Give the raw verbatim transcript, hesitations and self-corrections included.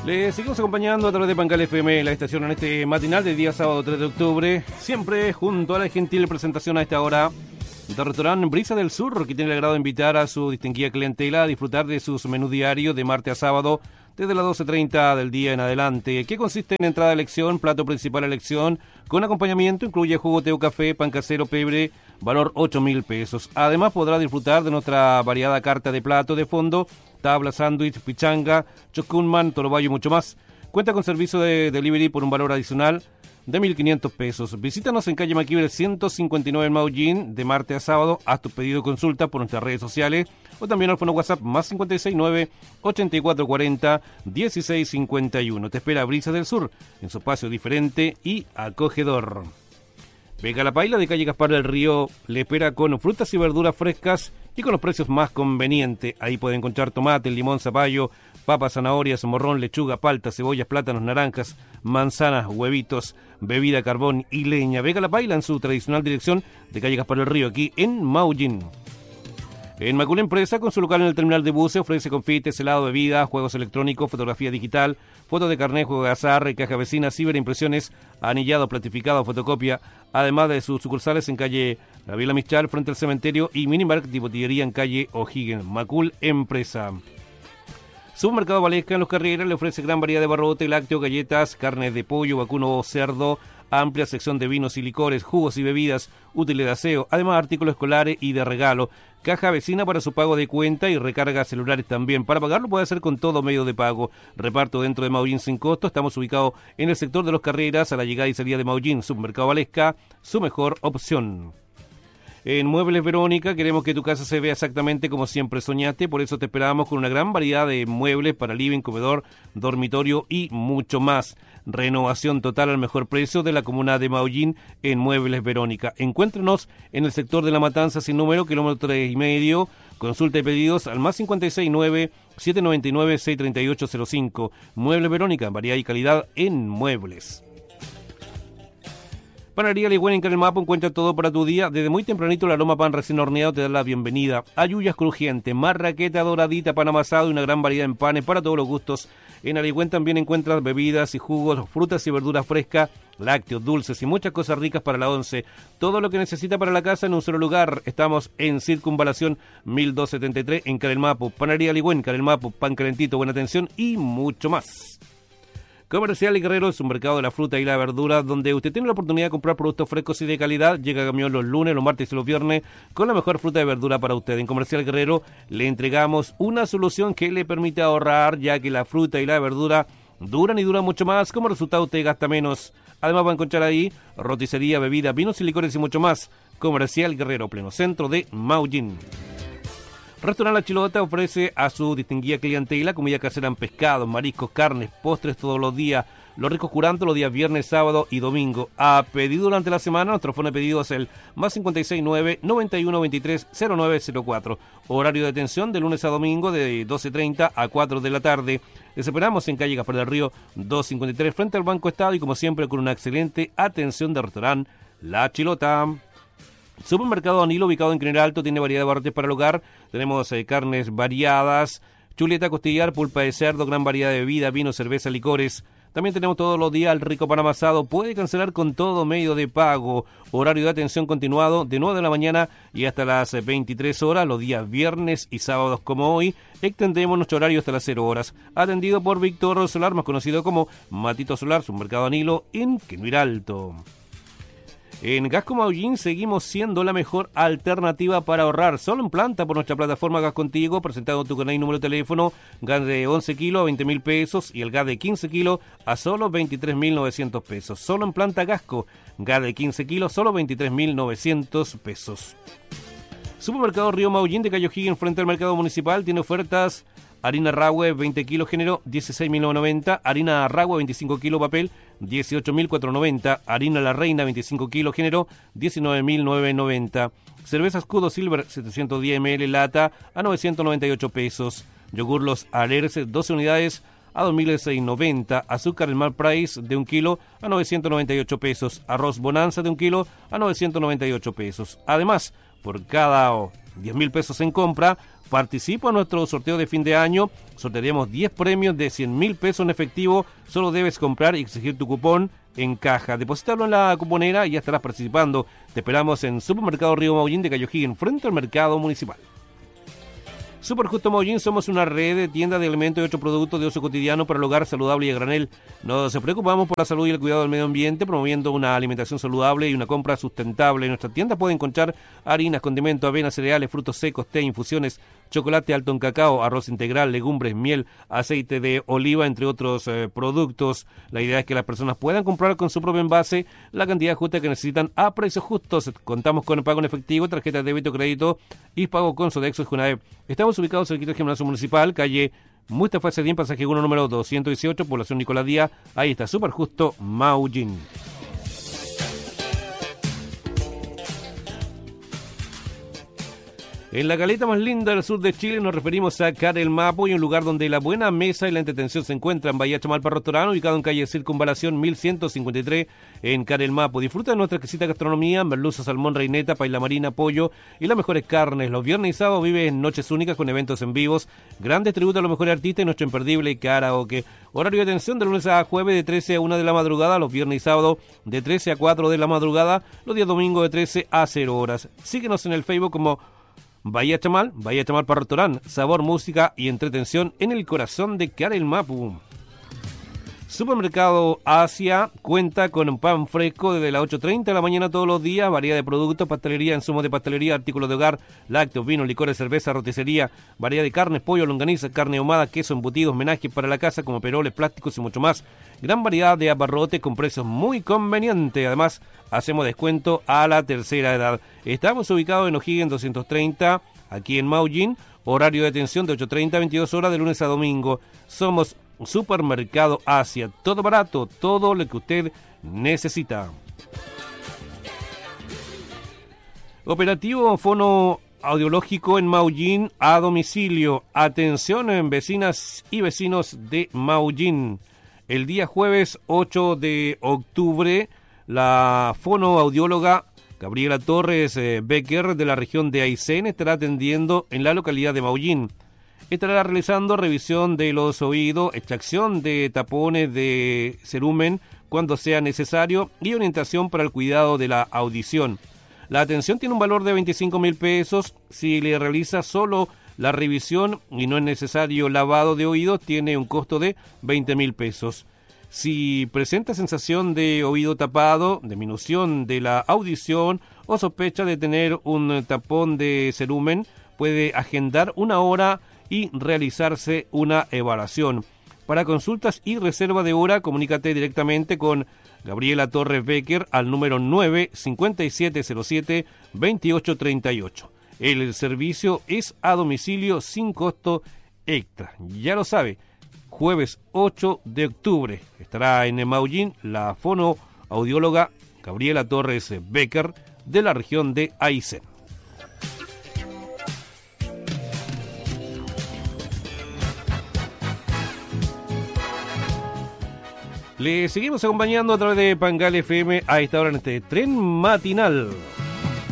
Le seguimos acompañando a través de Pancal F M, la estación en este matinal del día sábado tres de octubre, siempre junto a la gentil presentación a esta hora del restaurante Brisa del Sur, que tiene el agrado de invitar a su distinguida clientela a disfrutar de sus menús diarios de martes a sábado desde las doce treinta del día en adelante, que consiste en entrada a elección, plato principal a elección, con acompañamiento, incluye jugo, té o café, pan casero, pebre, valor ocho mil pesos. Además podrá disfrutar de nuestra variada carta de plato de fondo, tabla, sándwich, pichanga, chocunman, torobayo y mucho más. Cuenta con servicio de delivery por un valor adicional de mil quinientos pesos. Visítanos en calle Maquiver ciento cincuenta y nueve en Maullín, de martes a sábado. Haz tu pedido de consulta por nuestras redes sociales o también al fono WhatsApp más cincuenta y seis nueve, ochenta y cuatro cuarenta, dieciséis cincuenta y uno. Te espera Brisa del Sur en su espacio diferente y acogedor. Vega La Paila de calle Gaspar del Río le espera con frutas y verduras frescas y con los precios más convenientes. Ahí puede encontrar tomate, limón, zapallo, papas, zanahorias, morrón, lechuga, palta, cebollas, plátanos, naranjas, manzanas, huevitos, bebida, carbón y leña. Vega La Paila en su tradicional dirección de calle Gaspar del Río, aquí en Maullín. En Macul Empresa, con su local en el terminal de buses, ofrece confites, helado, bebida, juegos electrónicos, fotografía digital, fotos de carnet, juego de azar, caja vecina, ciberimpresiones, anillado, platificado, fotocopia, además de sus sucursales en calle Gabriela Michal, frente al cementerio, y Minimarket y botillería en calle O'Higgins. Macul Empresa. Supermercado Valesca en Los Carreras le ofrece gran variedad de barrote, lácteos, galletas, carnes de pollo, vacuno o cerdo, amplia sección de vinos y licores, jugos y bebidas, útiles de aseo, además artículos escolares y de regalo. Caja vecina para su pago de cuenta y recarga celulares también. Para pagarlo puede hacer con todo medio de pago. Reparto dentro de Maullín sin costo. Estamos ubicados en el sector de Los Carreras, a la llegada y salida de Maullín. Supermercado Valesca, su mejor opción. En Muebles Verónica queremos que tu casa se vea exactamente como siempre soñaste, por eso te esperamos con una gran variedad de muebles para living, comedor, dormitorio y mucho más. Renovación total al mejor precio de la comuna de Maullín en Muebles Verónica. Encuéntrenos en el sector de La Matanza sin número, kilómetro tres y medio. Consulta y pedidos al más cincuenta y seis nueve, siete noventa y nueve, seis treinta y ocho cero cinco. Muebles Verónica, variedad y calidad en muebles. Panadería Ligüen en Carelmapo encuentra todo para tu día. Desde muy tempranito el aroma pan recién horneado te da la bienvenida. Ayuyas crujientes, marraqueta doradita, pan amasado y una gran variedad en panes para todos los gustos. En Aligüen también encuentras bebidas y jugos, frutas y verduras frescas, lácteos, dulces y muchas cosas ricas para la once. Todo lo que necesita para la casa en un solo lugar. Estamos en Circunvalación mil doscientos setenta y tres en Carelmapo. Panadería Ligüen, Carelmapo, pan calentito, buena atención y mucho más. Comercial y Guerrero es un mercado de la fruta y la verdura donde usted tiene la oportunidad de comprar productos frescos y de calidad. Llega a camión los lunes, los martes y los viernes con la mejor fruta y verdura para usted. En Comercial Guerrero le entregamos una solución que le permite ahorrar, ya que la fruta y la verdura duran y duran mucho más. Como resultado usted gasta menos. Además va a encontrar ahí roticería, bebida, vinos y licores y mucho más. Comercial Guerrero, pleno centro de Maullín. Restaurante La Chilota ofrece a su distinguida clientela comida casera en pescados, mariscos, carnes, postres todos los días, los ricos curantos los días viernes, sábado y domingo. A pedido durante la semana, nuestro fono de pedido es el más cincuenta y seis nueve, noventa y uno veintitrés, cero nueve cero cuatro. Horario de atención de lunes a domingo de doce treinta a cuatro de la tarde. Les esperamos en calle Gaspar del Río doscientos cincuenta y tres frente al Banco Estado y como siempre con una excelente atención de restaurante La Chilota. Supermercado Anilo, ubicado en General Alto, tiene variedad de barrotes para el hogar. Tenemos eh, carnes variadas, chuleta, costillar, pulpa de cerdo, gran variedad de bebida, vino, cerveza, licores. También tenemos todos los días el rico pan amasado. Puede cancelar con todo medio de pago. Horario de atención continuado de nueve de la mañana y hasta las veintitrés horas, los días viernes y sábados como hoy. Extendemos nuestro horario hasta las cero horas. Atendido por Víctor Solar, más conocido como Matito Solar, Supermercado Anilo en General Alto. En Gasco Maullín seguimos siendo la mejor alternativa para ahorrar. Solo en planta por nuestra plataforma Gas Contigo, presentado tu canal y número de teléfono, gas de once kilos a veinte mil pesos y el gas de quince kilos a solo veintitrés mil novecientos pesos. Solo en planta Gasco, gas de quince kilos, solo veintitrés mil novecientos pesos. Supermercado Río Maullín de Cayo O'Higgins frente al mercado municipal tiene ofertas. Harina Rahue veinte kilos género dieciséis mil novecientos noventa, harina Rahue veinticinco kilos papel dieciocho mil cuatrocientos noventa, harina La Reina veinticinco kilos género diecinueve mil novecientos noventa, cerveza Escudo Silver setecientos diez mililitros lata a novecientos noventa y ocho pesos, yogur Los Alerces doce unidades a dos mil seiscientos noventa, azúcar El Mal Price de un kilo a novecientos noventa y ocho pesos, arroz Bonanza de un kilo a novecientos noventa y ocho pesos. Además, por cada diez mil pesos en compra, Participa en nuestro sorteo de fin de año. Sortearemos diez premios de cien mil pesos en efectivo. Solo debes comprar y exigir tu cupón en caja. Depositarlo en la cuponera y ya estarás participando. Te esperamos en Supermercado Río Maullín de Cayo Higgins, frente al Mercado Municipal. Super Justo Maullín, somos una red de tiendas de alimentos y otros productos de uso cotidiano para el hogar saludable y a granel. Nos preocupamos por la salud y el cuidado del medio ambiente, promoviendo una alimentación saludable y una compra sustentable. En nuestra tienda pueden encontrar harinas, condimentos, avenas, cereales, frutos secos, té, infusiones, chocolate alto en cacao, arroz integral, legumbres, miel, aceite de oliva, entre otros eh, productos. La idea es que las personas puedan comprar con su propio envase la cantidad justa que necesitan a precios justos. Contamos con pago en efectivo, tarjeta de débito, crédito y pago con Sodexo y Junaep. Estamos ubicados en el Gimnasio Municipal, calle Mustafa Sedín, pasaje uno, número doscientos dieciocho, población Nicolás Díaz. Ahí está, Super Justo Maullín. En la caleta más linda del sur de Chile nos referimos a Carelmapo, y un lugar donde la buena mesa y la entretención se encuentran. Bahía Chamalpa Restaurante, ubicado en calle Circunvalación mil ciento cincuenta y tres en Carelmapo. Disfruta de nuestra exquisita gastronomía, merluza, salmón, reineta, paella marina, pollo y las mejores carnes. Los viernes y sábados vive en noches únicas con eventos en vivos, grandes tributos a los mejores artistas y nuestro imperdible karaoke. Horario de atención de lunes a jueves de trece a una de la madrugada, los viernes y sábados de trece a cuatro de la madrugada, los días domingos de trece a cero horas. Síguenos en el Facebook como Bahía Chamal, Bahía Chamal para restaurante, sabor, música y entretención en el corazón de Carelmapo. Supermercado Asia cuenta con pan fresco desde las ocho treinta de la mañana todos los días, variedad de productos, pastelería, insumos de pastelería, artículos de hogar, lácteos, vinos, licores, cerveza, roticería, variedad de carnes, pollo, longaniza, carne ahumada, queso, embutidos, menajes para la casa como peroles, plásticos y mucho más. Gran variedad de abarrotes con precios muy convenientes. Además, hacemos descuento a la tercera edad. Estamos ubicados en O'Higgins doscientos treinta, aquí en Maullín. Horario de atención de ocho treinta a veintidós horas de lunes a domingo. Somos Supermercado Asia. Todo barato, todo lo que usted necesita. Operativo fono audiológico en Maullín a domicilio. Atención en vecinas y vecinos de Maullín. El día jueves ocho de octubre, la fonoaudióloga Gabriela Torres eh, Becker de la región de Aysén estará atendiendo en la localidad de Maullín. Estará realizando revisión de los oídos, extracción de tapones de cerumen cuando sea necesario y orientación para el cuidado de la audición. La atención tiene un valor de veinticinco mil pesos. Si le realiza solo la revisión y no es necesario lavado de oídos, tiene un costo de veinte mil pesos. Si presenta sensación de oído tapado, disminución de la audición o sospecha de tener un tapón de cerumen, puede agendar una hora y realizarse una evaluación. Para consultas y reserva de hora, comunícate directamente con Gabriela Torres Becker al número nueve cincuenta y siete cero siete veintiocho treinta y ocho. El servicio es a domicilio sin costo extra. Ya lo sabe, jueves ocho de octubre estará en Maullín la fonoaudióloga Gabriela Torres Becker de la región de Aysén. Le seguimos acompañando a través de Pangal F M a esta hora en este tren matinal.